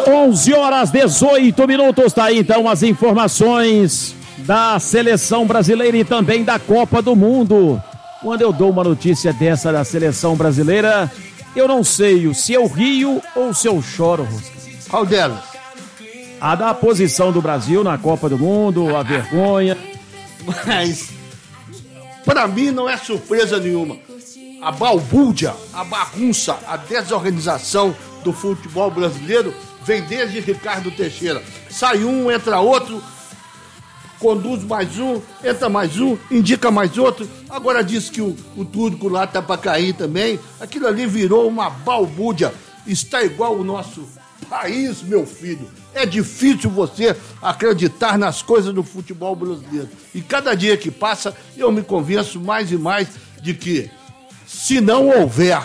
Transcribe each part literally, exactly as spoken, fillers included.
onze horas dezoito minutos, tá aí então as informações da seleção brasileira e também da Copa do Mundo. Quando eu dou uma notícia dessa da seleção brasileira, eu não sei se eu rio ou se eu choro, Rosca. Qual delas? A da posição do Brasil na Copa do Mundo, a vergonha. Mas, pra mim, não é surpresa nenhuma. A balbúrdia, a bagunça, a desorganização do futebol brasileiro vem desde Ricardo Teixeira. Sai um, entra outro, conduz mais um, entra mais um, indica mais outro. Agora diz que o, o turco lá tá pra cair também. Aquilo ali virou uma balbúrdia. Está igual o nosso país, meu filho. É difícil você acreditar nas coisas do futebol brasileiro. E cada dia que passa, eu me convenço mais e mais de que, se não houver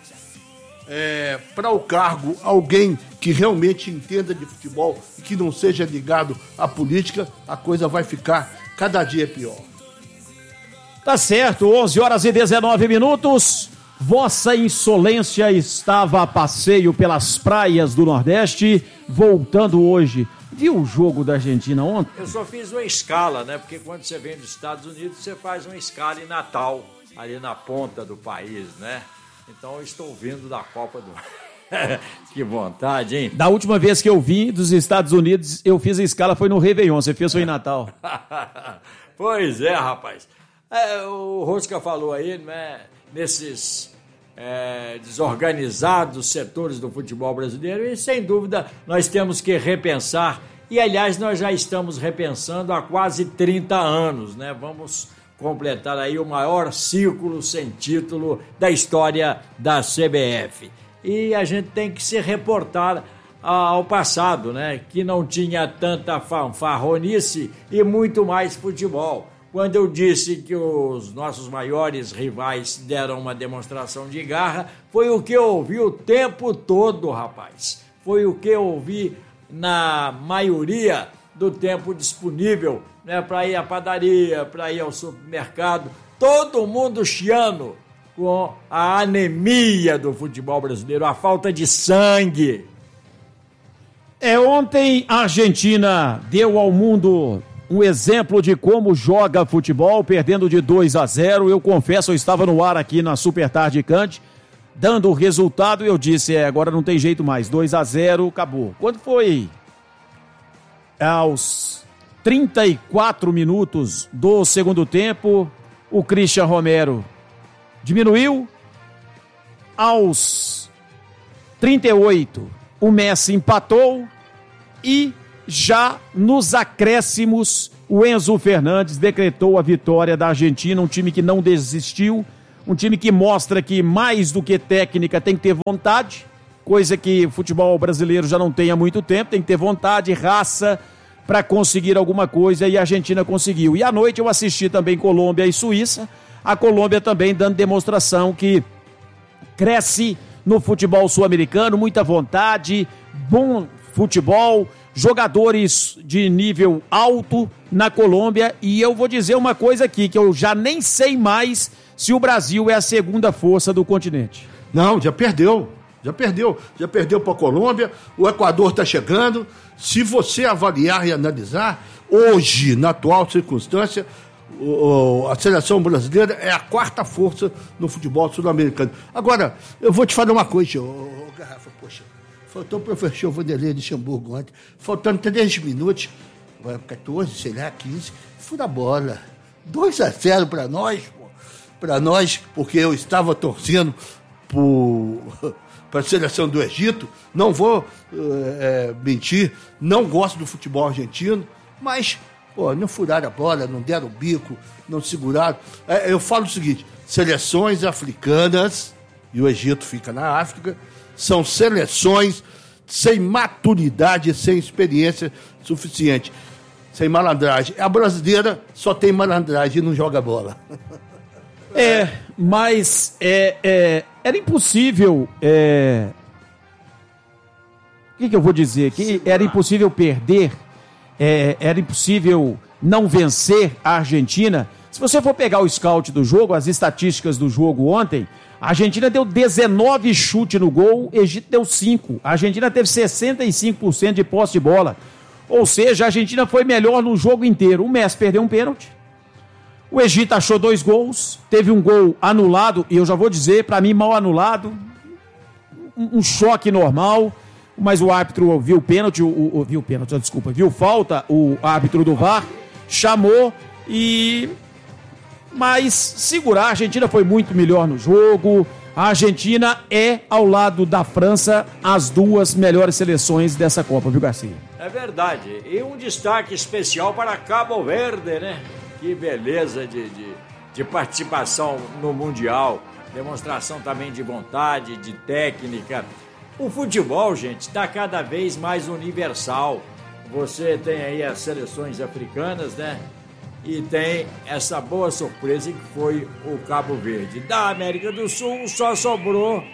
é, para o cargo alguém que realmente entenda de futebol e que não seja ligado à política, a coisa vai ficar cada dia pior. Tá certo, onze horas e dezenove minutos. Vossa Insolência estava a passeio pelas praias do Nordeste, voltando hoje. Viu o jogo da Argentina ontem? Eu só fiz uma escala, né? Porque quando você vem dos Estados Unidos, você faz uma escala em Natal, ali na ponta do país, né? Então eu estou vindo da Copa do... Que vontade, hein? Da última vez que eu vim dos Estados Unidos, eu fiz a escala, foi no Réveillon, você fez foi em Natal. Pois é, rapaz. É, o Rosca falou aí, né, nesses é, desorganizados setores do futebol brasileiro, e sem dúvida nós temos que repensar, e aliás nós já estamos repensando há quase trinta anos, né? Vamos completar aí o maior ciclo sem título da história da C B F. E a gente tem que se reportar ao passado, né? Que não tinha tanta fanfarronice e muito mais futebol. Quando eu disse que os nossos maiores rivais deram uma demonstração de garra, foi o que eu ouvi o tempo todo, rapaz. Foi o que eu ouvi na maioria do tempo disponível, né? Para ir à padaria, para ir ao supermercado, todo mundo chiando com a anemia do futebol brasileiro, a falta de sangue. É, ontem a Argentina deu ao mundo um exemplo de como joga futebol, perdendo de dois a zero. Eu confesso, eu estava no ar aqui na Super Tarde Cante, dando o resultado, e eu disse, é, agora não tem jeito mais, dois a zero, acabou. Quando foi aos trinta e quatro minutos do segundo tempo, o Christian Romero diminuiu. Aos trinta e oito, o Messi empatou. E já nos acréscimos, o Enzo Fernandes decretou a vitória da Argentina, um time que não desistiu, um time que mostra que mais do que técnica tem que ter vontade, coisa que o futebol brasileiro já não tem há muito tempo, tem que ter vontade, raça para conseguir alguma coisa, e a Argentina conseguiu. E à noite eu assisti também Colômbia e Suíça, a Colômbia também dando demonstração que cresce no futebol sul-americano, muita vontade, bom futebol, jogadores de nível alto na Colômbia, e eu vou dizer uma coisa aqui, que eu já nem sei mais se o Brasil é a segunda força do continente. Não, já perdeu, já perdeu, já perdeu para a Colômbia, o Equador está chegando. Se você avaliar e analisar, hoje, na atual circunstância, o, a seleção brasileira é a quarta força no futebol sul-americano. Agora, eu vou te falar uma coisa, ô, ô, Garrafa, poxa, faltou o professor Vanderlei de Luxemburgo ontem, faltando três minutos, quatorze, sei lá, quinze, fura a bola. dois a zero para nós, pô. Para nós, porque eu estava torcendo para a seleção do Egito, não vou é, mentir, não gosto do futebol argentino, mas, pô, não furaram a bola, não deram o bico, não seguraram. É, eu falo o seguinte, seleções africanas, e o Egito fica na África, são seleções sem maturidade, sem experiência suficiente, sem malandragem. A brasileira só tem malandragem e não joga bola. É, mas é, é, era impossível... É... O que, que eu vou dizer? Que era impossível perder, é, era impossível não vencer a Argentina Se você for pegar o scout do jogo, as estatísticas do jogo ontem, a Argentina deu dezenove chutes no gol, o Egito deu cinco. A Argentina teve sessenta e cinco por cento de posse de bola. Ou seja, a Argentina foi melhor no jogo inteiro. O Messi perdeu um pênalti. O Egito achou dois gols. Teve um gol anulado, e eu já vou dizer, para mim, mal anulado. Um, um choque normal. Mas o árbitro viu o pênalti, o, o, viu o pênalti, desculpa, viu falta, o árbitro do V A R chamou e... Mas segurar, a Argentina foi muito melhor no jogo. A Argentina é, ao lado da França, as duas melhores seleções dessa Copa, viu, Garcia? É verdade. E um destaque especial para Cabo Verde, né? Que beleza de, de, de participação no Mundial. Demonstração também de vontade, de técnica. O futebol, gente, está cada vez mais universal. Você tem aí as seleções africanas, né? E tem essa boa surpresa que foi o Cabo Verde. Da América do Sul só sobrou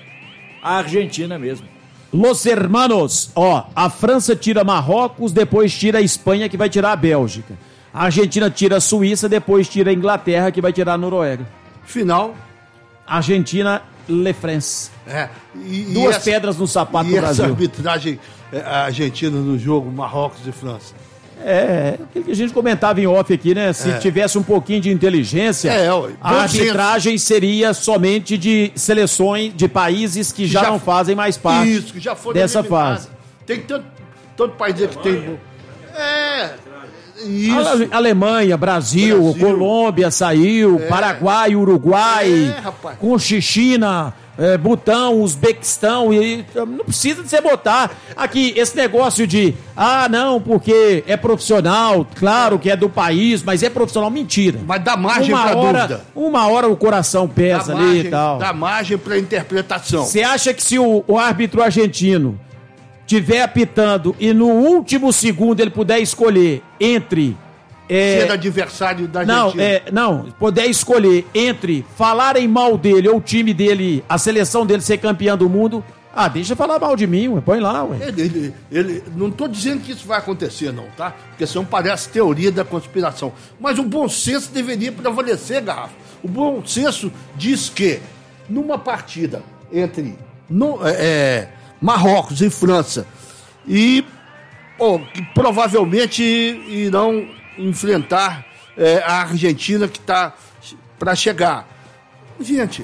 a Argentina mesmo. Los hermanos, ó, a França tira Marrocos, depois tira a Espanha, que vai tirar a Bélgica. A Argentina tira a Suíça, depois tira a Inglaterra, que vai tirar a Noruega. Final. Argentina, Le France. É. E, Duas e essa, pedras no sapato e do Brasil. E essa arbitragem é, argentina no jogo, Marrocos e França. É, aquilo que a gente comentava em off aqui, né? Se é. tivesse um pouquinho de inteligência, é, a arbitragem senso. seria somente de seleções, de países que, que já, já não fazem mais parte isso, que já dessa fase. Tem tanto, tanto país que tem... É... Isso. Alemanha, Brasil, Brasil, Colômbia saiu, é. Paraguai, Uruguai, é, com China, é, Butão, Uzbequistão, e não precisa de você botar aqui esse negócio de, ah, não, porque é profissional, claro que é do país, mas é profissional, mentira. Mas dá margem uma pra hora, dúvida. Uma hora o coração pesa dá ali margem, e tal. Dá margem pra interpretação. Você acha que se o, o árbitro argentino tiver apitando e no último segundo ele puder escolher entre... É, ser adversário da não, Argentina. É, não, puder escolher entre falarem mal dele ou o time dele, a seleção dele ser campeã do mundo, ah, deixa falar mal de mim, ué, põe lá, ué. Ele, ele, ele, não estou dizendo que isso vai acontecer, não, tá? Porque senão parece teoria da conspiração. Mas o bom senso deveria prevalecer, Garrafa. O bom senso diz que numa partida entre no, é, Marrocos e França, e oh, que provavelmente irão enfrentar é, a Argentina que está para chegar. Gente,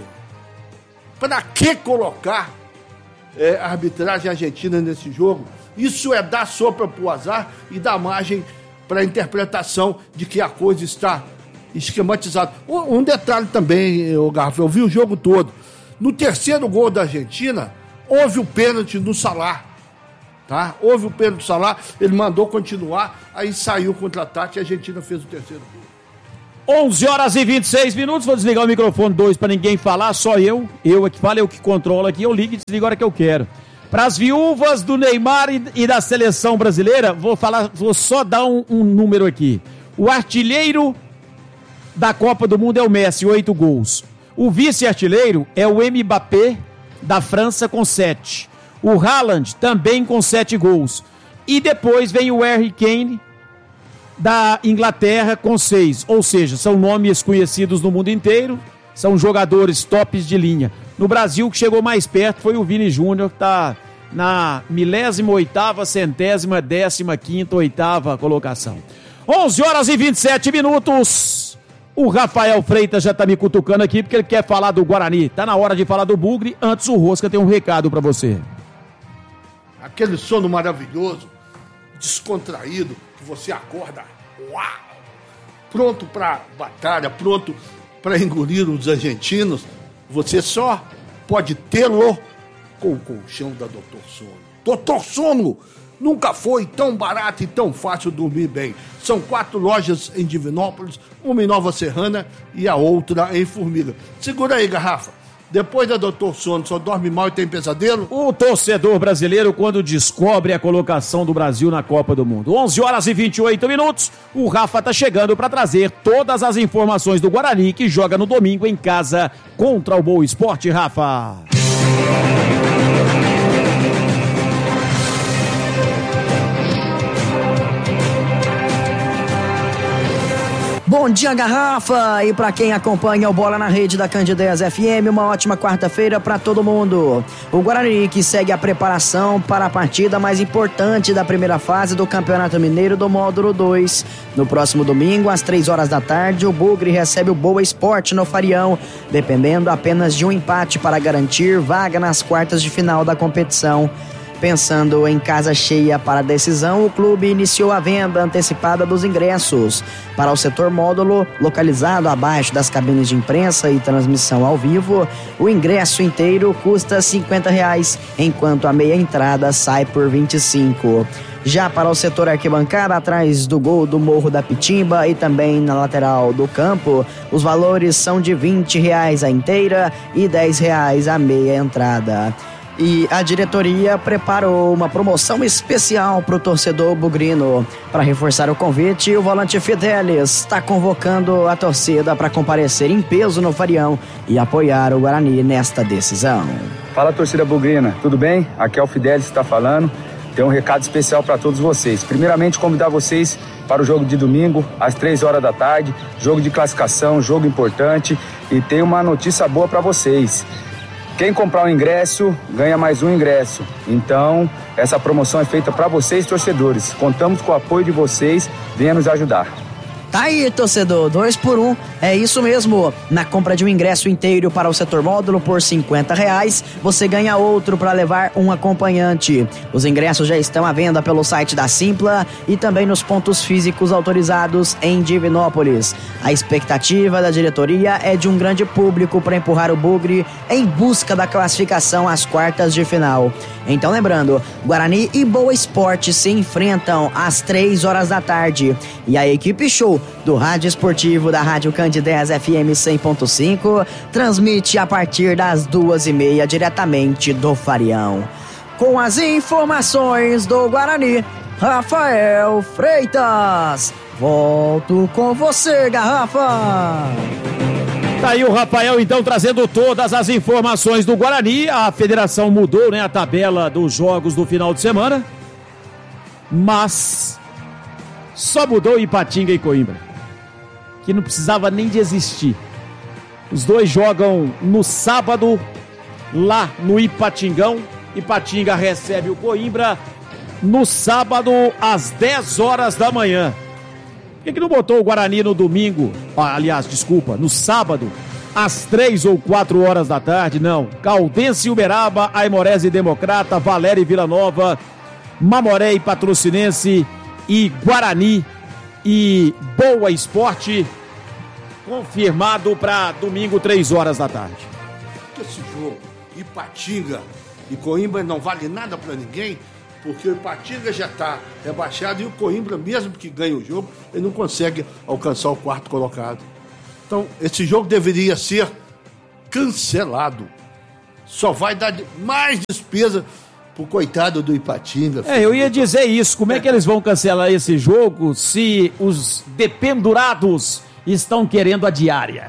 para que colocar é, a arbitragem argentina nesse jogo? Isso é dar sopa para o azar e dar margem para a interpretação de que a coisa está esquematizada. Um detalhe também, ô Garfo, eu vi o jogo todo. No terceiro gol da Argentina, houve o pênalti no Salah. Tá? Houve o pênalti do Salah, ele mandou continuar, aí saiu o contra-ataque e a Argentina fez o terceiro gol. onze horas e vinte e seis minutos, vou desligar o microfone dois para ninguém falar, só eu, eu é que falo, eu que controlo aqui, eu ligo e desligo a hora que eu quero. Para as viúvas do Neymar e, e da seleção brasileira, vou falar, vou só dar um, um número aqui. O artilheiro da Copa do Mundo é o Messi, oito gols. O vice-artilheiro é o Mbappé da França com sete. O Haaland também com sete gols. E depois vem o Harry Kane da Inglaterra com seis. Ou seja, são nomes conhecidos no mundo inteiro. São jogadores tops de linha. No Brasil, o que chegou mais perto foi o Vini Júnior, que está na milésima oitava, centésima, décima quinta, oitava colocação. onze horas e vinte e sete minutos. O Rafael Freitas já está me cutucando aqui porque ele quer falar do Guarani. Tá na hora de falar do Bugre. Antes o Rosca tem um recado para você. Aquele sono maravilhoso, descontraído, que você acorda, uau, pronto para batalha, pronto para engolir os argentinos, você só pode tê-lo com o colchão da doutor Sono. doutor Sono, nunca foi tão barato e tão fácil dormir bem. São quatro lojas em Divinópolis, uma em Nova Serrana e a outra em Formiga. Segura aí, Garrafa. Depois da doutor Sono, só dorme mal e tem pesadelo? O torcedor brasileiro quando descobre a colocação do Brasil na Copa do Mundo. onze horas e vinte e oito minutos, o Rafa tá chegando para trazer todas as informações do Guarani, que joga no domingo em casa contra o Boa Esporte, Rafa. Bom Bom dia, Garrafa! E para quem acompanha o Bola na Rede da Candidez F M, uma ótima quarta-feira para todo mundo. O Guarani que segue a preparação para a partida mais importante da primeira fase do Campeonato Mineiro do Módulo dois. No próximo domingo, às três horas da tarde, o Bugre recebe o Boa Esporte no Farião, dependendo apenas de um empate para garantir vaga nas quartas de final da competição. Pensando em casa cheia para a decisão, o clube iniciou a venda antecipada dos ingressos. Para o setor módulo, localizado abaixo das cabines de imprensa e transmissão ao vivo, o ingresso inteiro custa cinquenta reais, enquanto a meia entrada sai por vinte e cinco. Já para o setor arquibancada, atrás do gol do Morro da Pitimba e também na lateral do campo, os valores são de vinte reais a inteira e dez reais a meia entrada. E a diretoria preparou uma promoção especial para o torcedor bugrino. Para reforçar o convite, o volante Fidelis está convocando a torcida para comparecer em peso no Farião e apoiar o Guarani nesta decisão. Fala, torcida bugrina, tudo bem? Aqui é o Fidelis que está falando. Tem um recado especial para todos vocês. Primeiramente, convidar vocês para o jogo de domingo, às três horas da tarde. Jogo de classificação, jogo importante. E tem uma notícia boa para vocês. Quem comprar um ingresso, ganha mais um ingresso. Então, essa promoção é feita para vocês, torcedores. Contamos com o apoio de vocês. Venha nos ajudar. Tá aí, torcedor, dois por um, é isso mesmo. Na compra de um ingresso inteiro para o setor módulo por cinquenta reais, você ganha outro para levar um acompanhante. Os ingressos já estão à venda pelo site da Simpla e também nos pontos físicos autorizados em Divinópolis. A expectativa da diretoria é de um grande público para empurrar o Bugre em busca da classificação às quartas de final. Então, lembrando, Guarani e Boa Esporte se enfrentam às três horas da tarde. E a equipe show do Rádio Esportivo da Rádio Candidez F M cem ponto cinco transmite a partir das duas e meia diretamente do Farião. Com as informações do Guarani, Rafael Freitas. Volto com você, Garrafa. Tá aí o Rafael, então, trazendo todas as informações do Guarani. A federação mudou, né, a tabela dos jogos do final de semana, mas só mudou Ipatinga e Coimbra, que não precisava nem de existir. Os dois jogam no sábado, lá no Ipatingão. Ipatinga recebe o Coimbra no sábado, às dez horas da manhã. Por que que não botou o Guarani no domingo? Ah, aliás, desculpa, no sábado, às três ou quatro horas da tarde? Não. Caldense e Uberaba, Aimorés e Democrata, Valéria e Vila Nova, Mamoré e Patrocinense, e Guarani e Boa Esporte, confirmado para domingo, três horas da tarde. Esse jogo, Ipatinga e Coimbra, não vale nada para ninguém, porque o Ipatinga já está rebaixado e o Coimbra, mesmo que ganhe o jogo, ele não consegue alcançar o quarto colocado. Então, esse jogo deveria ser cancelado. Só vai dar mais despesa pro coitado do Ipatinga. É, eu ia dizer isso. Como é que eles vão cancelar esse jogo se os dependurados estão querendo a diária?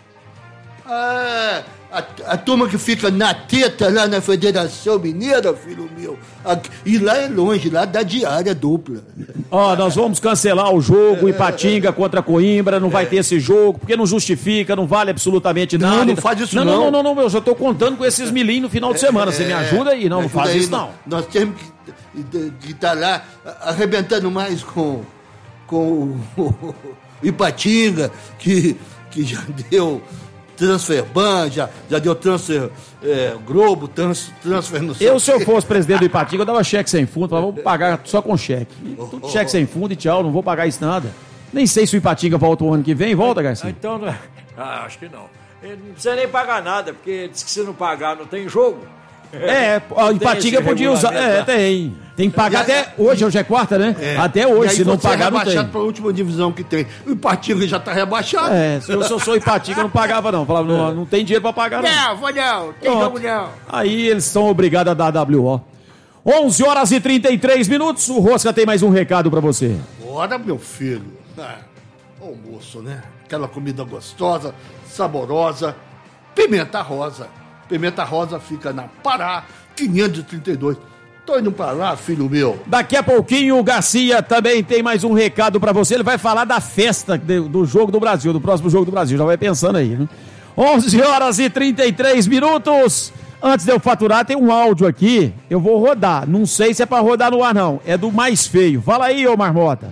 Ah, a, a turma que fica na teta lá na Federação Mineira, filho meu. Aqui, e lá é longe, lá dá diária dupla. Ó, oh, nós vamos cancelar o jogo, Ipatinga contra Coimbra, não vai ter esse jogo, porque não justifica, não vale absolutamente nada. Não, não faz isso não. Não, não, não, não, eu já tô contando com esses milinhos no final de semana, você me ajuda aí, não, não faz aí, isso não. Nós temos que estar tá lá arrebentando mais com, com o Ipatinga, que, que já deu transfer ban, já, já deu transfer é, Globo, trans, transfer no Eu, se eu fosse presidente do Ipatinga, eu dava cheque sem fundo, falava, vou pagar só com cheque. Tudo oh, cheque oh, sem fundo e tchau, não vou pagar isso nada. Nem sei se o Ipatinga volta o ano que vem, volta, Garcia? Então, ah, acho que não. Ele não precisa nem pagar nada, porque diz que se não pagar não tem jogo. É, o Ipatinga podia usar. É, tem. Tem que pagar até hoje, hoje é quarta, né? É. Até hoje, se não pagar, não tem. rebaixado para a última divisão que tem. O Ipatinga já está rebaixado. É, se eu, se eu sou Ipatinga, eu não pagava, não. Falava, não, não tem dinheiro para pagar, não. Não, vou não, tem jogo não. Aí eles são obrigados a dar W O. onze horas e trinta e três minutos, o Rosca tem mais um recado para você. Bora, meu filho. Ah, almoço, né? Aquela comida gostosa, saborosa. Pimenta rosa. Pimenta rosa fica na Pará, quinhentos e trinta e dois. Tô indo pra lá, filho meu. Daqui a pouquinho o Garcia também tem mais um recado pra você. Ele vai falar da festa do, do Jogo do Brasil, do próximo Jogo do Brasil. Já vai pensando aí, né? onze horas e trinta e três minutos. Antes de eu faturar, tem um áudio aqui. Eu vou rodar. Não sei se é pra rodar no ar, não. É do mais feio. Fala aí, ô Marmota.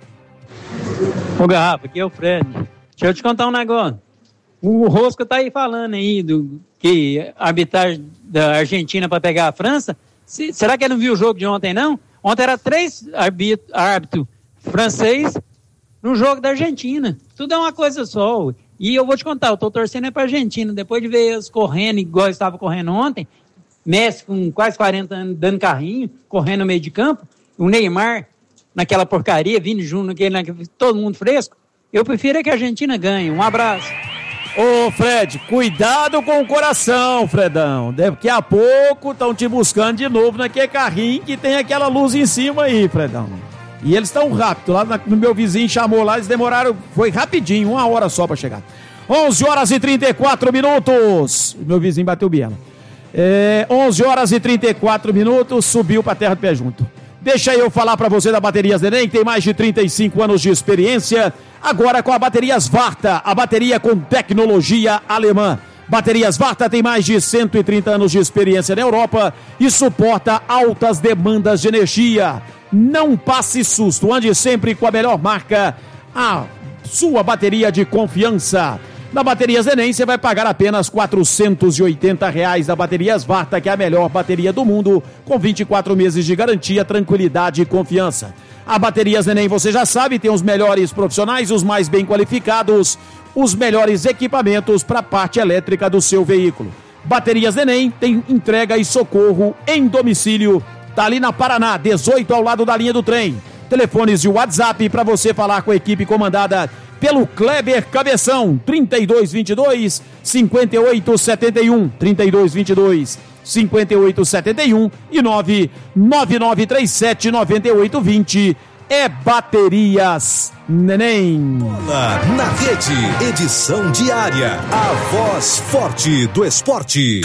Ô Garrafa, aqui é o Fred. Deixa eu te contar um negócio. O Rosca tá aí falando aí do que a arbitragem da Argentina para pegar a França. Se, será que ele não viu o jogo de ontem, não? Ontem era três árbitros árbitro francês no jogo da Argentina. Tudo é uma coisa só. E eu vou te contar, eu tô torcendo é pra Argentina. Depois de ver eles correndo igual estava correndo ontem, Messi com quase quarenta anos dando carrinho, correndo no meio de campo, o Neymar naquela porcaria, vindo junto, naquele, naquele, todo mundo fresco. Eu prefiro é que a Argentina ganhe. Um abraço. Ô Fred, cuidado com o coração, Fredão. Daqui a pouco estão te buscando de novo naquele carrinho que tem aquela luz em cima aí, Fredão. E eles estão rápido. Lá no meu vizinho chamou lá, eles demoraram, foi rapidinho, uma hora só pra chegar. onze horas e trinta e quatro minutos. Meu vizinho bateu biela. É, onze horas e trinta e quatro minutos, subiu pra terra do pé junto. Deixa eu falar pra você da Baterias Neném, que tem mais de trinta e cinco anos de experiência. Agora com a Baterias Varta, a bateria com tecnologia alemã. Baterias Varta tem mais de cento e trinta anos de experiência na Europa e suporta altas demandas de energia. Não passe susto, ande sempre com a melhor marca, a sua bateria de confiança. Na Baterias Neném você vai pagar apenas quatrocentos e oitenta reais da Baterias Varta, que é a melhor bateria do mundo, com vinte e quatro meses de garantia, tranquilidade e confiança. A Baterias Neném, você já sabe, tem os melhores profissionais, os mais bem qualificados, os melhores equipamentos para a parte elétrica do seu veículo. Baterias Neném tem entrega e socorro em domicílio. Tá ali na Paraná, dezoito ao lado da linha do trem. Telefones e WhatsApp para você falar com a equipe comandada pelo Kleber Cabeção, trinta e dois, vinte e dois, cinquenta e oito, setenta e um, trinta e dois, vinte e dois, cinquenta e oito, setenta e um e nove nove nove três sete, nove oito dois zero. É Baterias Neném. Bola na Rede, edição diária. A voz forte do esporte.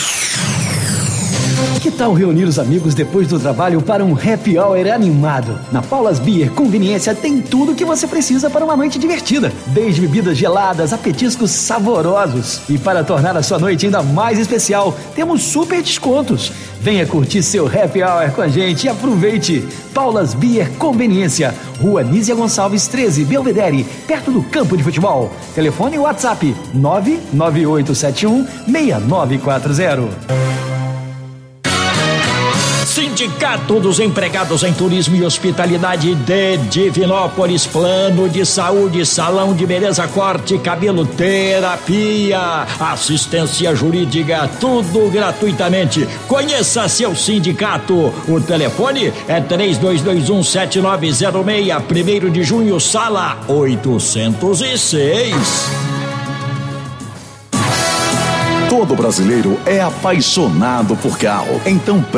Que tal reunir os amigos depois do trabalho para um happy hour animado? Na Paulas Beer Conveniência tem tudo o que você precisa para uma noite divertida. Desde bebidas geladas a petiscos saborosos. E para tornar a sua noite ainda mais especial, temos super descontos. Venha curtir seu happy hour com a gente e aproveite. Paulas Beer Conveniência, Rua Nízia Gonçalves treze, Belvedere, perto do campo de futebol. Telefone e WhatsApp nove nove oito sete um, seis nove quatro zero. Sindicato dos Empregados em Turismo e Hospitalidade de Divinópolis, plano de saúde, salão de beleza, corte, cabelo, terapia, assistência jurídica, tudo gratuitamente. Conheça seu sindicato. O telefone é três dois dois um, sete nove zero seis, primeiro de junho, sala oitocentos e seis. Todo brasileiro é apaixonado por carro, então